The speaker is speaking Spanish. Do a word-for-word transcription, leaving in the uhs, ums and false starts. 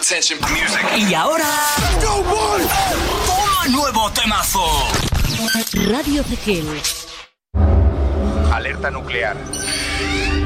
attention. Music. Y ahora... ¡Toma nuevo temazo! Radio Cegel. Alerta nuclear.